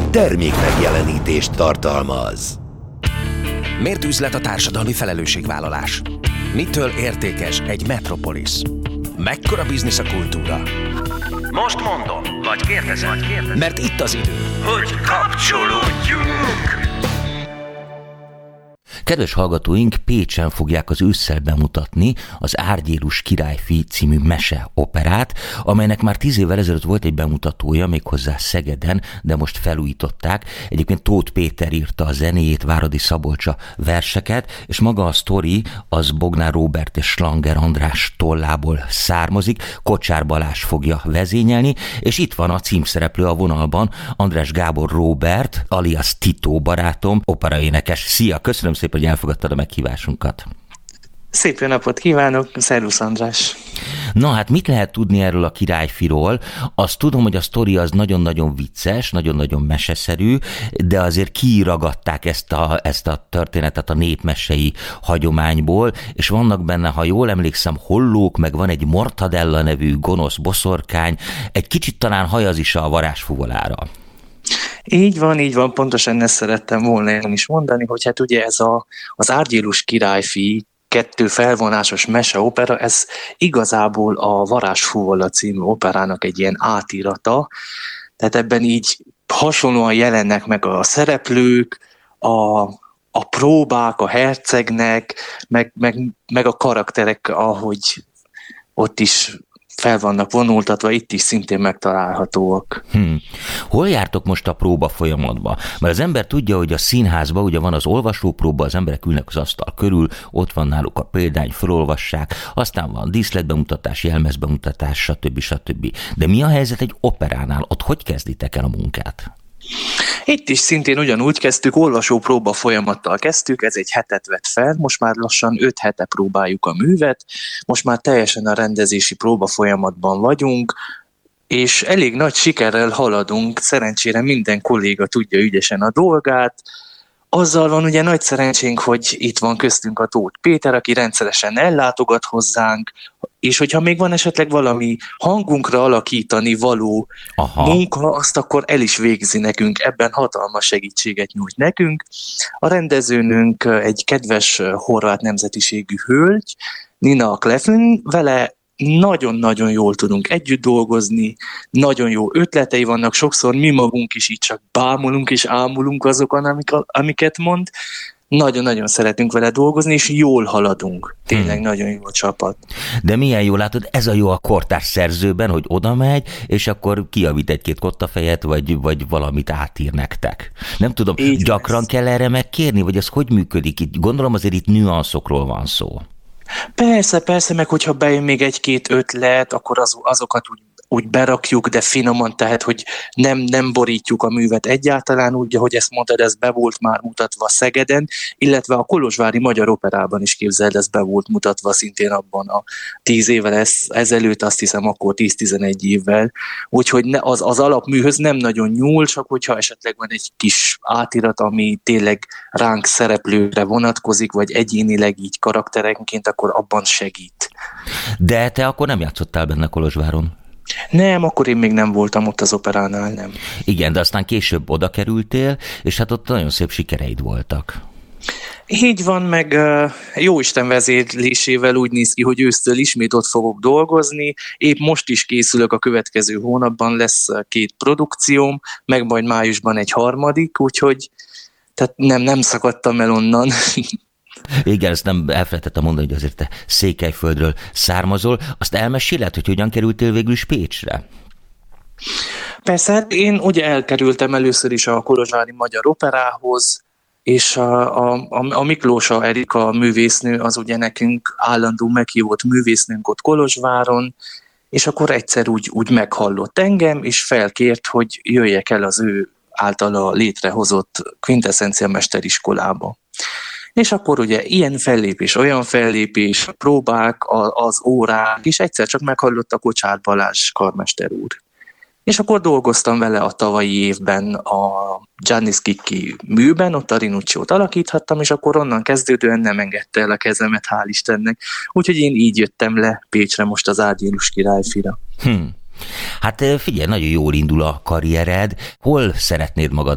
termékmegjelenítést tartalmaz. Miért üzlet a társadalmi felelősségvállalás? Mitől értékes egy metropolisz? Mekkora biznisz a kultúra? Most mondom, vagy kérdezem, mert itt az idő, hogy kapcsolódjunk! Kedves hallgatóink, Pécsen fogják az ősszel bemutatni az Árgyélus királyfi című meseoperát, amelynek már 10 évvel ezelőtt volt egy bemutatója, méghozzá Szegeden, de most felújították. Egyébként Tóth Péter írta a zenéjét, Váradi Szabolcs a verseket, és maga a sztori az Bognár Róbert és Slanger András tollából származik. Kocsár Balázs fogja vezényelni, és itt van a címszereplő a vonalban, András Gábor Róbert, alias Tito barátom, operaénekes. Szia, köszönöm szépen, hogy elfogadtad a meghívásunkat. Szép jó napot kívánok, szervusz András! Na hát mit lehet tudni erről a királyfiról? Azt tudom, hogy a sztori az nagyon-nagyon vicces, nagyon-nagyon meseszerű, de azért kiragadták ezt a történetet a népmesei hagyományból, és vannak benne, ha jól emlékszem, hollók, meg van egy Mortadella nevű gonosz boszorkány, egy kicsit talán hajaz is a varázsfuvolára. Így van, pontosan ezt szerettem volna én is mondani, hogy hát ugye ez az Árgyélus királyfi 2 felvonásos meseopera, ez igazából a Varázsfuvola című operának egy ilyen átirata, tehát ebben így hasonlóan jelennek meg a szereplők, a próbák a hercegnek, meg a karakterek, ahogy ott is fel vannak vonultatva, itt is szintén megtalálhatóak. Hol jártok most a próba folyamatban? Mert az ember tudja, hogy a színházban ugye van az olvasópróba, az emberek ülnek az asztal körül, ott van náluk a példány, felolvassák, aztán van díszletbemutatás, jelmezbemutatás, stb. De mi a helyzet egy operánál? Ott hogy kezditek el a munkát? Itt is szintén ugyanúgy kezdtük, olvasópróba folyamattal kezdtük, ez egy hetet vett fel, most már lassan 5 hete próbáljuk a művet, most már teljesen a rendezési próba folyamatban vagyunk, és elég nagy sikerrel haladunk, szerencsére minden kolléga tudja ügyesen a dolgát. Azzal van ugye nagy szerencsénk, hogy itt van köztünk a Tóth Péter, aki rendszeresen ellátogat hozzánk, és hogyha még van esetleg valami hangunkra alakítani való munka, azt akkor el is végzi nekünk, ebben hatalmas segítséget nyújt nekünk. A rendezőnünk egy kedves horvát nemzetiségű hölgy, Nina Klefn, vele nagyon-nagyon jól tudunk együtt dolgozni, nagyon jó ötletei vannak, sokszor mi magunk is így csak bámulunk és ámulunk azokon, amiket mond. Nagyon-nagyon szeretünk vele dolgozni, és jól haladunk. Tényleg nagyon jó a csapat. De milyen jól látod, ez a jó a kortárs szerzőben, hogy oda megy, és akkor kijavít 1-2 kottafejet, vagy valamit átír nektek. Nem tudom, így gyakran kell erre megkérni, vagy ez hogy működik? Itt, gondolom azért itt nüanszokról van szó. Persze, meg hogyha bejön még 1-2 ötlet, akkor azokat úgy berakjuk, de finoman, tehát, hogy nem borítjuk a művet egyáltalán, úgy, ahogy ezt mondtad, ez be volt már mutatva Szegeden, illetve a Kolozsvári Magyar Operában is képzeld, ez be volt mutatva szintén abban a 10 évvel ezelőtt, azt hiszem akkor 10-11 évvel, úgyhogy az alapműhöz nem nagyon nyúl, csak hogyha esetleg van egy kis átirat, ami tényleg ránk szereplőre vonatkozik, vagy egyénileg így karakterenként, akkor abban segít. De te akkor nem játszottál benne Kolozsváron? Nem, akkor én még nem voltam ott az operánál, nem. Igen, de aztán később oda kerültél, és hát ott nagyon szép sikereid voltak. Így van, meg jóisten vezérlésével úgy néz ki, hogy ősztől ismét ott fogok dolgozni. Épp most is készülök, a következő hónapban lesz 2 produkcióm, meg majd májusban egy 3, úgyhogy tehát nem szakadtam el onnan. Igen, ezt nem elfelejtettem mondani, hogy azért te Székelyföldről származol. Azt elmeséled, hogy hogyan kerültél végül is Pécsre? Persze, hát én ugye elkerültem először is a Kolozsvári Magyar Operához, és a Miklósa Erika művésznő az ugye nekünk állandó meghívott művésznőnk ott Kolozsváron, és akkor egyszer úgy meghallott engem, és felkért, hogy jöjjek el az ő általa létrehozott Quintessencia mesteriskolába. És akkor ugye ilyen fellépés, olyan fellépés, próbák, az órák, és egyszer csak meghallott a Kocsár Balázs karmester úr. És akkor dolgoztam vele a tavalyi évben a Gianni Schicchi műben, ott a Rinucciót alakíthattam, és akkor onnan kezdődően nem engedte el a kezemet, hál' Istennek. Úgyhogy én így jöttem le Pécsre most az Árgyélus királyfira. Hát figyelj, nagyon jól indul a karriered. Hol szeretnéd magad